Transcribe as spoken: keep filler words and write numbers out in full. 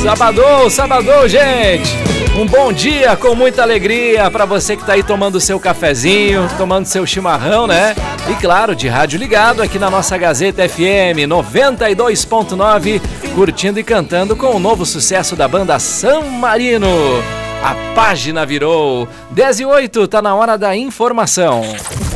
Sabadão, sabadão, gente! Um bom dia com muita alegria para você que tá aí tomando seu cafezinho, tomando seu chimarrão, né? E claro, de rádio ligado aqui na nossa Gazeta F M noventa e dois ponto nove, curtindo e cantando com o novo sucesso da banda San Marino. A página virou. dez e oito, tá na hora da informação.